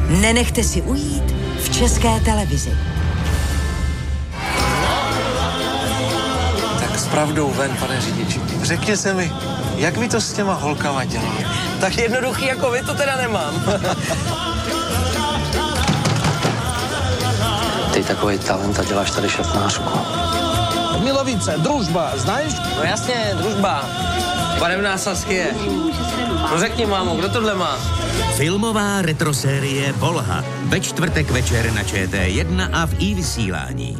Nenechte si ujít v České televizi. Tak s pravdou ven, pane řidiči. Řekněte mi, jak vy to s těma holkama děláte? Tak jednoduchý jako vy to teda nemám. Ty takový talent a děláš tady šatnářku. Milovice, družba, znáš? No jasně, družba. Barevná Saskie. No řekni, mámo, kdo tohle má? Filmová retrosérie Volha. Ve čtvrtek večer na ČT1 a v iVysílání.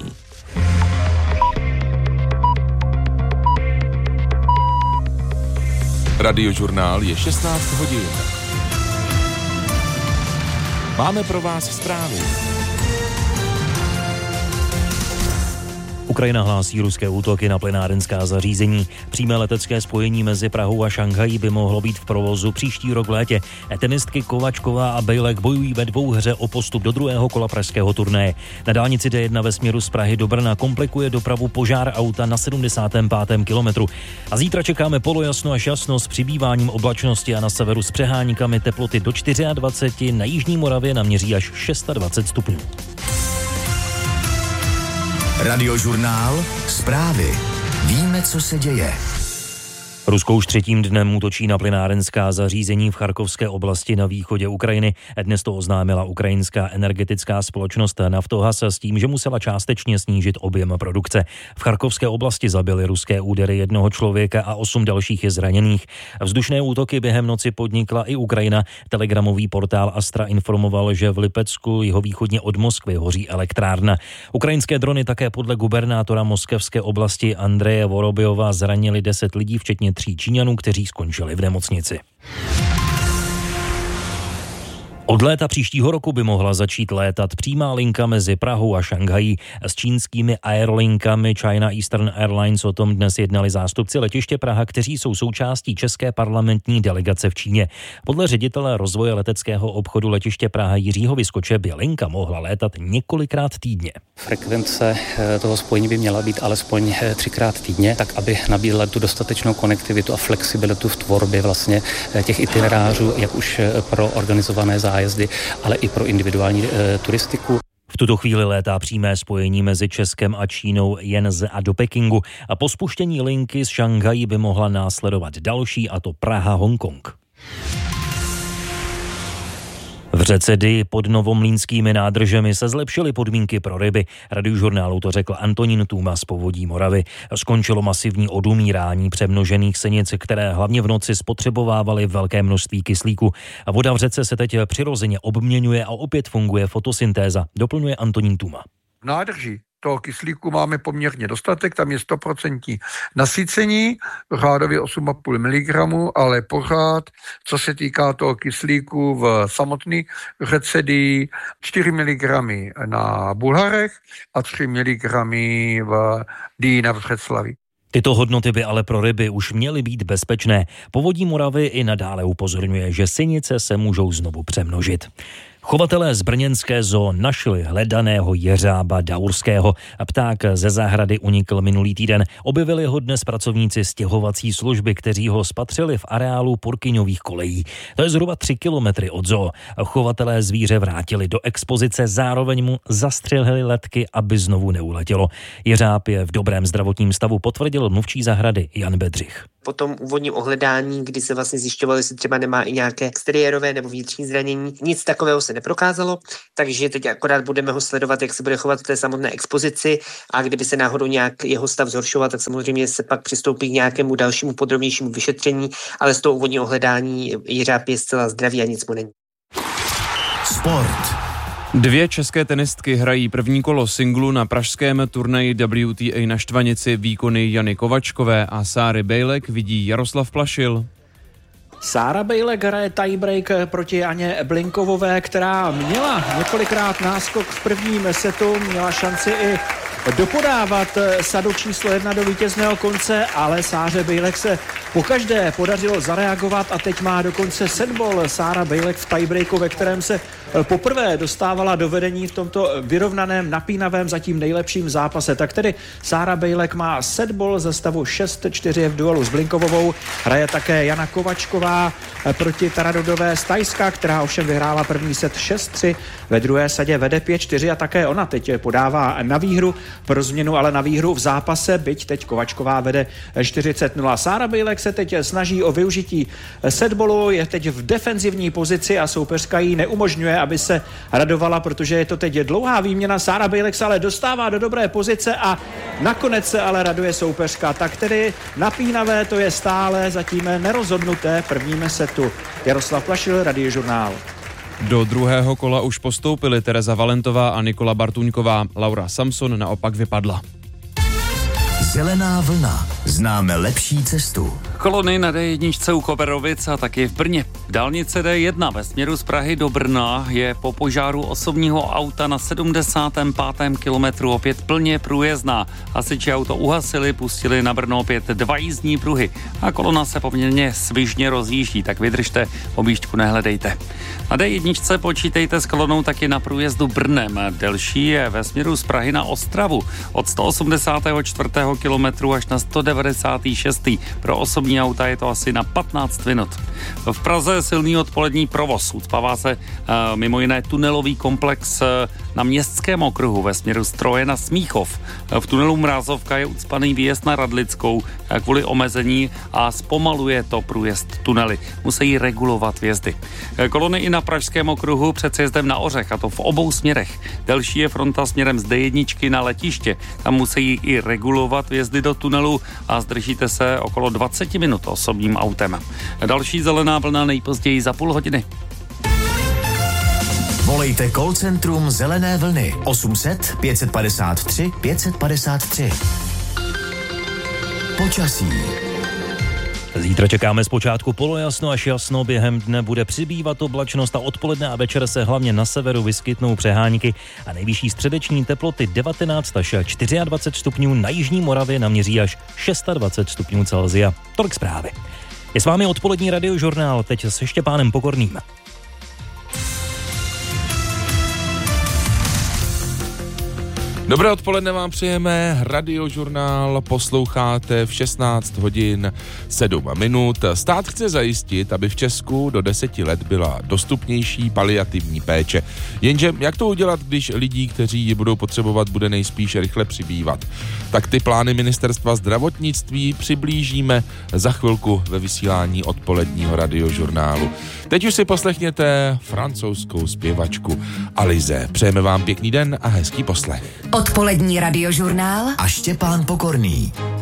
Radiožurnál je 16 hodin. Máme pro vás zprávy. Ukrajina hlásí ruské útoky na plynárenská zařízení. Přímé letecké spojení mezi Prahou a Šanghají by mohlo být v provozu příští rok v létě. Tenistky Kovačková a Bejlek bojují ve dvouhře o postup do druhého kola pražského turnaje. Na dálnici D1 ve směru z Prahy do Brna komplikuje dopravu požár auta na 75. kilometru. A zítra čekáme polojasno až jasno s přibýváním oblačnosti a na severu s přeháníkami teploty do 24, na jižní Moravě naměří až 26 stupňů. Radiožurnál Zprávy. Víme, co se děje. Rusko už třetím dnem útočí na plynárenská zařízení v Charkovské oblasti na východě Ukrajiny. Dnes to oznámila ukrajinská energetická společnost Naftogas s tím, že musela částečně snížit objem produkce. V Charkovské oblasti zabily ruské údery jednoho člověka a 8 dalších je zraněných. Vzdušné útoky během noci podnikla i Ukrajina. Telegramový portál Astra informoval, že v Lipecku jihovýchodně od Moskvy hoří elektrárna. Ukrajinské drony také podle gubernátora moskevské oblasti Andreje Vorobyova zranili 10 lidí, včetně 3 Číňanů, kteří skončili v nemocnici. Od léta příštího roku by mohla začít létat přímá linka mezi Prahou a Šanghají. S čínskými aerolinkami China Eastern Airlines o tom dnes jednali zástupci letiště Praha, kteří jsou součástí české parlamentní delegace v Číně. Podle ředitele rozvoje leteckého obchodu letiště Praha Jiřího Vyskoče by linka mohla létat několikrát týdně. Frekvence toho spojení by měla být alespoň 3krát týdně, tak aby nabídla tu dostatečnou konektivitu a flexibilitu v tvorbě vlastně těch itinerářů, jak už pro organizované zájezdy, ale i pro individuální turistiku. V tuto chvíli létá přímé spojení mezi Českem a Čínou jen do Pekingu a po spuštění linky z Šanghají by mohla následovat další, a to Praha-Hongkong. V řece Dyji pod Novomlýnskými nádržemi se zlepšily podmínky pro ryby. Radiožurnálu to řekl Antonín Tůma z Povodí Moravy. Skončilo masivní odumírání přemnožených sinic, které hlavně v noci spotřebovávaly velké množství kyslíku. A voda v řece se teď přirozeně obměňuje a opět funguje fotosyntéza, doplňuje Antonín Tůma. V nádrži toho kyslíku máme poměrně dostatek, tam je 100% nasycení, řádově 8,5 mg, ale pořád, co se týká toho kyslíku v samotné řece Dyji, 4 mg na Bulharech a 3 mg v Dyji na Břeclavi. Tyto hodnoty by ale pro ryby už měly být bezpečné. Povodí Moravy i nadále upozorňuje, že sinice se můžou znovu přemnožit. Chovatelé z brněnské zoo našli hledaného jeřába daurského. Pták ze zahrady unikl minulý týden. Objevili ho dnes pracovníci stěhovací služby, kteří ho spatřili v areálu Purkyňových kolejí. To je zhruba 3 kilometry od zoo. Chovatelé zvíře vrátili do expozice, zároveň mu zastřelili letky, aby znovu neuletělo. Jeřáb je v dobrém zdravotním stavu, potvrdil mluvčí zahrady Jan Bedřich. Po tom úvodním ohledání, kdy se vlastně zjišťovalo, jestli třeba nemá i nějaké exteriérové nebo vnitřní zranění, nic takového se neprokázalo, takže teď akorát budeme ho sledovat, jak se bude chovat v té samotné expozici, a kdyby se náhodou nějak jeho stav zhoršoval, tak samozřejmě se pak přistoupí k nějakému dalšímu podrobnějšímu vyšetření, ale z toho úvodního ohledání jeřáb je zcela zdravý a nic mu není. Sport. 2 české tenistky hrají první kolo singlu na pražském turnaji WTA na Štvanici. Výkony Jany Kovačkové a Sáry Bejlek vidí Jaroslav Plašil. Sára Bejlek hraje tiebreak proti Aně Blinkovové, která měla několikrát náskok v prvním setu, měla šanci i dopodávat sadu číslo 1 do vítězného konce, ale Sáře Bejlek se pokaždé podařilo zareagovat a teď má dokonce setball Sára Bejlek v tiebreaku, ve kterém se poprvé dostávala do vedení v tomto vyrovnaném, napínavém, zatím nejlepším zápase. Tak tedy Sára Bejlek má setball ze stavu 6-4 v duelu s Blinkovovou. Hraje také Jana Kovačková proti Taradodové z Thajska, která ovšem vyhrála první set 6-3. Ve druhé sadě vede 5-4 a také ona teď podává na výhru, pro změnu ale na výhru v zápase, byť teď Kovačková vede 40-0. Sára Bejlek se teď snaží o využití setballu, je teď v defenzivní pozici a soupeřka jí neumožňuje, aby se radovala, protože je to teď dlouhá výměna. Sára Bejlek se ale dostává do dobré pozice a nakonec se ale raduje soupeřka. Tak tedy napínavé to je stále zatím nerozhodnuté prvním setu. Jaroslav Plašil, Radiožurnál. Do druhého kola už postoupili Tereza Valentová a Nikola Bartuňková. Laura Samson naopak vypadla. Zelená vlna. Známe lepší cestu. Kolony na D1 u Koberovic a taky v Brně. Dálnice D1 ve směru z Prahy do Brna je po požáru osobního auta na 75. kilometru opět plně průjezdná. Hasiči auto uhasili, pustili na Brno opět 2 jízdní pruhy a kolona se poměrně svižně rozjíždí, tak vydržte, objížďku nehledejte. Na D1 počítejte s kolonou taky na průjezdu Brnem. Delší je ve směru z Prahy na Ostravu od 184. kilometru až na 196. Pro osobní auta je to asi na 15 minut. V Praze silný odpolední provoz. Ucpává se mimo jiné tunelový komplex na Městském okruhu ve směru z Troje na Smíchov. V tunelu Mrázovka je ucpaný výjezd na Radlickou kvůli omezení a zpomaluje to průjezd tunely. Musí regulovat vjezdy. Kolony i na Pražském okruhu před sjezdem na Ořech, a to v obou směrech. Delší je fronta směrem z D1 na letiště. Tam musí i regulovat vjezdy do tunelu a zdržíte se okolo 20 minut osobním autem. Další zelená vlna nejpozději za půl hodiny. Volejte call centrum Zelené vlny 800 553 553. Počasí. Zítra čekáme zpočátku polojasno až jasno, během dne bude přibývat oblačnost a odpoledne a večer se hlavně na severu vyskytnou přehánky a nejvyšší středeční teploty 19 až 24 stupňů, na jižní Moravě naměří až 26 stupňů Celsia. Tolik zprávy. Je s vámi odpolední Radiožurnál, teď se Štěpánem Pokorným. Dobré odpoledne vám přejeme, Radiožurnál posloucháte v 16 hodin 7 minut. Stát chce zajistit, aby v Česku do 10 let byla dostupnější paliativní péče. Jenže jak to udělat, když lidí, kteří ji budou potřebovat, bude nejspíš rychle přibývat? Tak ty plány ministerstva zdravotnictví přiblížíme za chvilku ve vysílání odpoledního Radiožurnálu. Teď už si poslechněte francouzskou zpěvačku Alize. Přejeme vám pěkný den a hezký poslech. Odpolední Radiožurnál a Štěpán Pokorný.